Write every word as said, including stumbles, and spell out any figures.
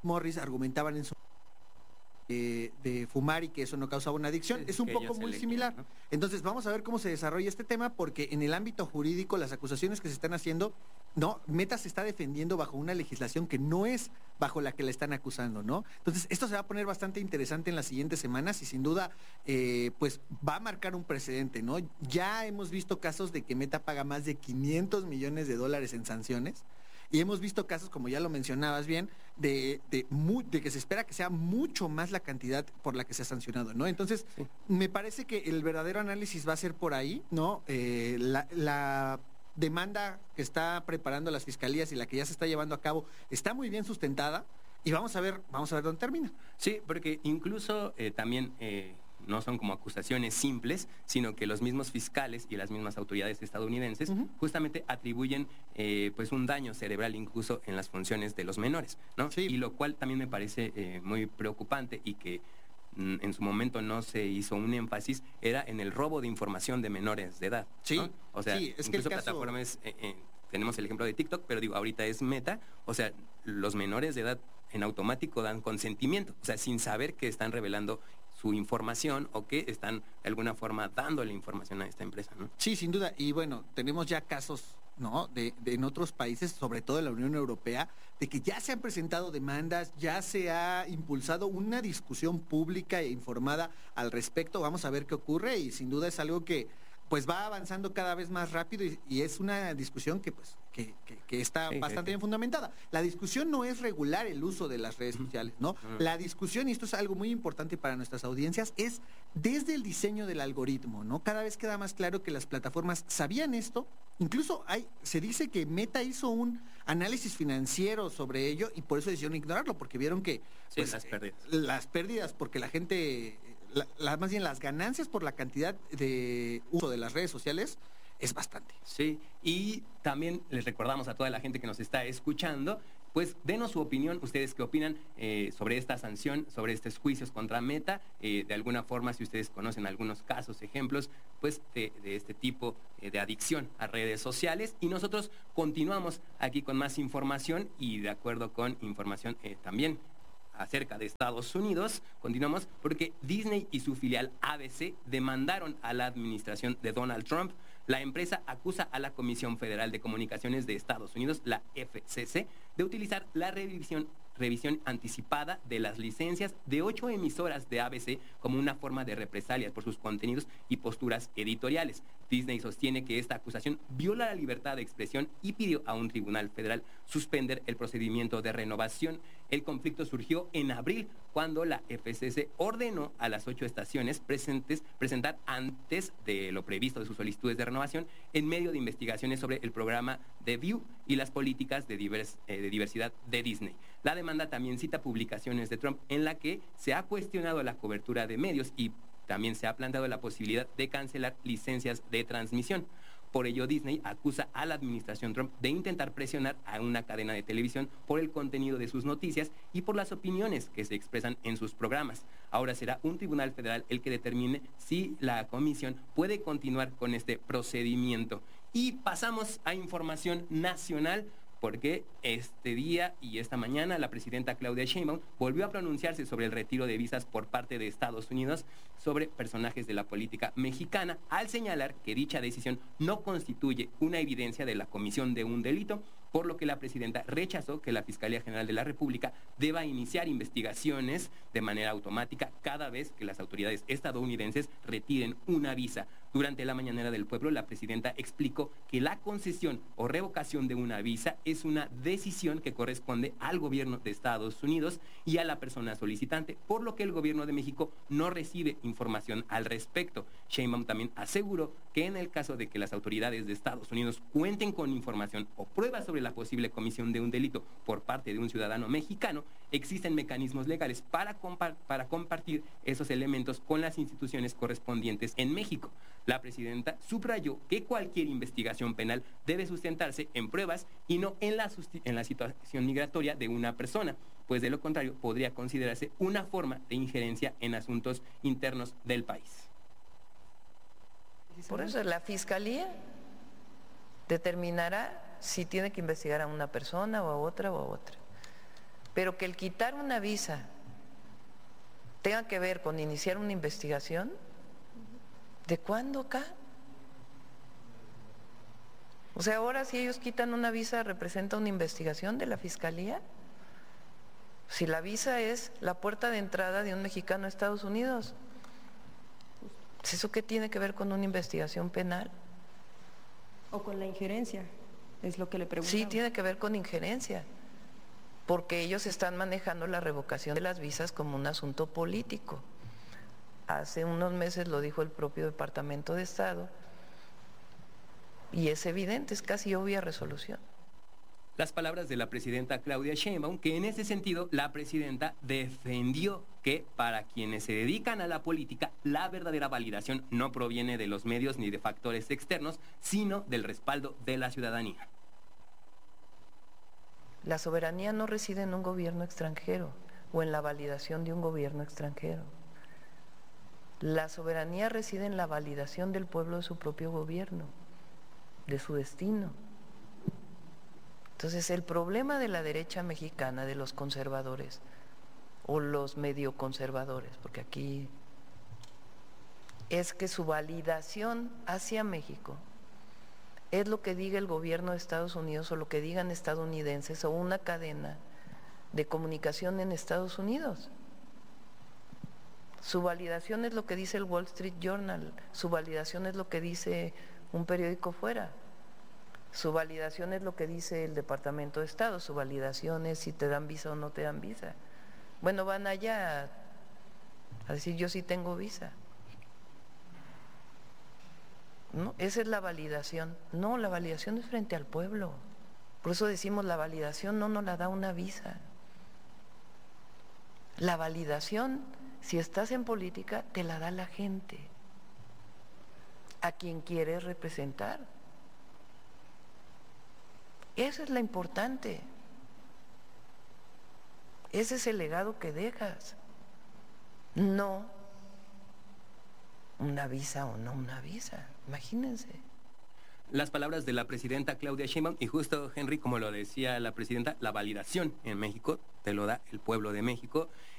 Morris argumentaban en su de, de fumar y que eso no causaba una adicción. Sí, es un que poco ellos muy elegían, similar. ¿no? Entonces vamos a ver cómo se desarrolla este tema, porque en el ámbito jurídico las acusaciones que se están haciendo, no, Meta se está defendiendo bajo una legislación que no es bajo la que le están acusando, ¿no? Entonces esto se va a poner bastante interesante en las siguientes semanas y sin duda eh, pues va a marcar un precedente, ¿no? Ya hemos visto casos de que Meta paga más de quinientos millones de dólares en sanciones. Y hemos visto casos, como ya lo mencionabas bien, de, de, mu de que se espera que sea mucho más la cantidad por la que se ha sancionado, ¿no? Entonces, sí. me parece que el verdadero análisis va a ser por ahí, ¿no? Eh, la, la demanda que está preparando las fiscalías y la que ya se está llevando a cabo está muy bien sustentada y vamos a ver, vamos a ver dónde termina. Sí, porque incluso eh, también... Eh... no son como acusaciones simples, sino que los mismos fiscales y las mismas autoridades estadounidenses uh-huh. justamente atribuyen eh, pues un daño cerebral incluso en las funciones de los menores, ¿no? Sí. Y lo cual también me parece eh, muy preocupante y que mm, en su momento no se hizo un énfasis, era en el robo de información de menores de edad, sí, ¿no? O sea, sí, es incluso que el caso... plataformas, eh, eh, tenemos el ejemplo de TikTok, pero digo, ahorita es Meta, o sea, los menores de edad en automático dan consentimiento, o sea, sin saber que están revelando su información o que están de alguna forma dándole información a esta empresa, ¿no? Sí, sin duda. Y bueno, tenemos ya casos, ¿no? De, de en otros países, sobre todo en la Unión Europea, de que ya se han presentado demandas, ya se ha impulsado una discusión pública e informada al respecto. Vamos a ver qué ocurre y sin duda es algo que pues va avanzando cada vez más rápido y, y es una discusión que pues que, que, que está sí, bastante sí, bien fundamentada. La discusión no es regular el uso de las redes sociales, ¿no? La discusión, y esto es algo muy importante para nuestras audiencias, es desde el diseño del algoritmo, ¿no? Cada vez queda más claro que las plataformas sabían esto, incluso hay, se dice que Meta hizo un análisis financiero sobre ello y por eso decidieron ignorarlo, porque vieron que pues, sí, las pérdidas. Eh, las pérdidas, porque la gente... La, la, más bien las ganancias por la cantidad de uso de las redes sociales es bastante. Sí, y también les recordamos a toda la gente que nos está escuchando, pues denos su opinión, ustedes qué opinan eh, sobre esta sanción, sobre estos juicios contra Meta, eh, de alguna forma si ustedes conocen algunos casos, ejemplos, pues de, de este tipo eh, de adicción a redes sociales, y nosotros continuamos aquí con más información y de acuerdo con información eh, también acerca de Estados Unidos, continuamos porque Disney y su filial A B C demandaron a la administración de Donald Trump. La empresa acusa a la Comisión Federal de Comunicaciones de Estados Unidos, la F C C, de utilizar la revisión, revisión anticipada de las licencias de ocho emisoras de A B C como una forma de represalias por sus contenidos y posturas editoriales. Disney sostiene que esta acusación viola la libertad de expresión y pidió a un tribunal federal suspender el procedimiento de renovación. El conflicto surgió en abril, cuando la F C C ordenó a las ocho estaciones presentes presentar antes de lo previsto de sus solicitudes de renovación en medio de investigaciones sobre el programa The View y las políticas de, divers, eh, de diversidad de Disney. La demanda también cita publicaciones de Trump en la que se ha cuestionado la cobertura de medios y también se ha planteado la posibilidad de cancelar licencias de transmisión. Por ello, Disney acusa a la administración Trump de intentar presionar a una cadena de televisión por el contenido de sus noticias y por las opiniones que se expresan en sus programas. Ahora será un tribunal federal el que determine si la comisión puede continuar con este procedimiento. Y pasamos a información nacional, porque este día y esta mañana la presidenta Claudia Sheinbaum volvió a pronunciarse sobre el retiro de visas por parte de Estados Unidos sobre personajes de la política mexicana, al señalar que dicha decisión no constituye una evidencia de la comisión de un delito, por lo que la presidenta rechazó que la Fiscalía General de la República deba iniciar investigaciones de manera automática cada vez que las autoridades estadounidenses retiren una visa. Durante la mañanera del pueblo, la presidenta explicó que la concesión o revocación de una visa es una decisión que corresponde al gobierno de Estados Unidos y a la persona solicitante, por lo que el gobierno de México no recibe información al respecto. Sheinbaum también aseguró que en el caso de que las autoridades de Estados Unidos cuenten con información o pruebas sobre la posible comisión de un delito por parte de un ciudadano mexicano, existen mecanismos legales para, compa- para compartir esos elementos con las instituciones correspondientes en México. La presidenta subrayó que cualquier investigación penal debe sustentarse en pruebas y no en la, en la situación migratoria de una persona, pues de lo contrario podría considerarse una forma de injerencia en asuntos internos del país. Por eso la Fiscalía determinará si tiene que investigar a una persona o a otra o a otra. Pero que el quitar una visa tenga que ver con iniciar una investigación, ¿de cuándo acá? O sea, ahora si ellos quitan una visa, ¿representa una investigación de la Fiscalía? Si la visa es la puerta de entrada de un mexicano a Estados Unidos, ¿eso qué tiene que ver con una investigación penal? O con la injerencia, es lo que le preguntaba. Sí, tiene que ver con injerencia, porque ellos están manejando la revocación de las visas como un asunto político. Hace unos meses lo dijo el propio Departamento de Estado, y es evidente, es casi obvia resolución. Las palabras de la presidenta Claudia Sheinbaum, que en ese sentido la presidenta defendió que para quienes se dedican a la política, la verdadera validación no proviene de los medios ni de factores externos, sino del respaldo de la ciudadanía. La soberanía no reside en un gobierno extranjero o en la validación de un gobierno extranjero. La soberanía reside en la validación del pueblo de su propio gobierno, de su destino. Entonces, el problema de la derecha mexicana, de los conservadores o los medio conservadores, porque aquí es que su validación hacia México es lo que diga el gobierno de Estados Unidos o lo que digan estadounidenses o una cadena de comunicación en Estados Unidos. Su validación es lo que dice el Wall Street Journal, su validación es lo que dice un periódico fuera. Su validación es lo que dice el Departamento de Estado, su validación es si te dan visa o no te dan visa. Bueno, van allá a decir yo sí tengo visa. ¿No? Esa es la validación. No, la validación es frente al pueblo. Por eso decimos la validación no nos la da una visa. La validación, si estás en política, te la da la gente, a quien quieres representar. Eso es lo importante. Ese es el legado que dejas. No una visa o no una visa. Imagínense. Las palabras de la presidenta Claudia Sheinbaum, y justo, Henry, como lo decía la presidenta, la validación en México te lo da el pueblo de México.